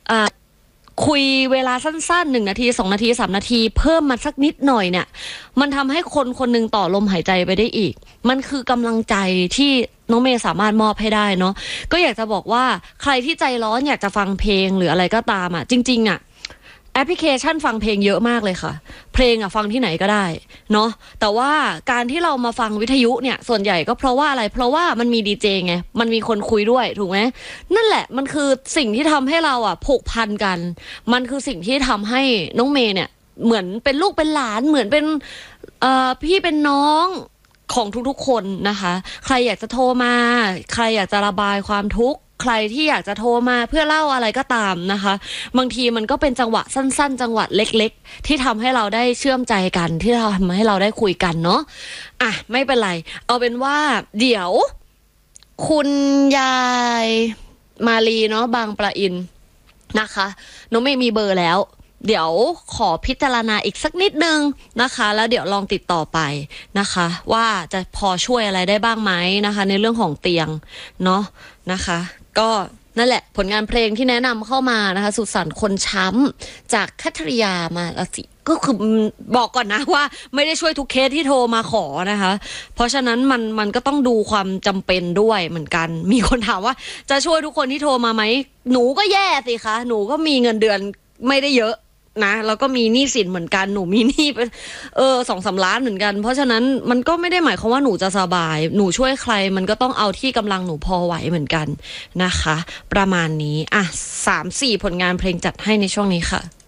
คุยเวลาสั้นๆ1 นาที2 นาที3 นาทีเพิ่มมาสักนิดหน่อยเนี่ยมันทำให้คนคนนึงต่อลมหายใจไปได้อีกมันคือกำลังใจที่น้องเมย์สามารถมอบให้ได้เนาะก็อยากจะบอกว่าใครที่ใจร้อนอยากจะฟังเพลงหรืออะไรก็ตามอ่ะจริงๆอ่ะแอปพลิเคชันฟังเพลงเยอะมากเลยค่ะเพลงอ่ะฟังที่ไหนก็ได้เนาะแต่ว่าการที่เรามาฟังวิทยุเนี่ยส่วนใหญ่ก็เพราะว่าอะไรเพราะว่ามันมีดีเจไงมันมีคนคุยด้วยถูกไหมนั่นแหละมันคือสิ่งที่ทำให้เราอ่ะผูกพันกันมันคือสิ่งที่ทำให้น้องเมย์เนี่ยเหมือนเป็นลูกเป็นหลานเหมือนเป็นพี่เป็นน้องของทุกๆคนนะคะใครอยากจะโทรมาใครอยากจะระบายความทุกข์ใครที่อยากจะโทรมาเพื่อเล่าอะไรก็ตามนะคะบางทีมันก็เป็นจังหวะสั้นๆจังหวะเล็กๆที่ทำให้เราได้เชื่อมใจกันที่ทำให้เราได้คุยกันเนาะอ่ะไม่เป็นไรเอาเป็นว่าเดี๋ยวคุณยายมาลีเนาะบางปะอินนะคะน้องเมย์มีเบอร์แล้วเดี๋ยวขอพิจารณาอีกสักนิดนึงนะคะแล้วเดี๋ยวลองติดต่อไปนะคะว่าจะพอช่วยอะไรได้บ้างไหมนะคะในเรื่องของเตียงเนาะนะคะก็นั่นแหละผลงานเพลงที่แนะนำเข้ามานะคะสุสานคนช้ำจากคัทริยามาละสิก็คือบอกก่อนนะว่าไม่ได้ช่วยทุกเคสที่โทรมาขอนะคะเพราะฉะนั้นมันก็ต้องดูความจำเป็นด้วยเหมือนกันมีคนถามว่าจะช่วยทุกคนที่โทรมาไหมหนูก็แย่สิคะหนูก็มีเงินเดือนไม่ได้เยอะนะแล้วก็มีหนี้สินเหมือนกันหนูมีหนี้2-3 ล้านเหมือนกันเพราะฉะนั้นมันก็ไม่ได้หมายความว่าหนูจะสบายหนูช่วยใครมันก็ต้องเอาที่กำลังหนูพอไหวเหมือนกันนะคะประมาณนี้อ่ะ3-4ผลงานเพลงจัดให้ในช่วงนี้ค่ะ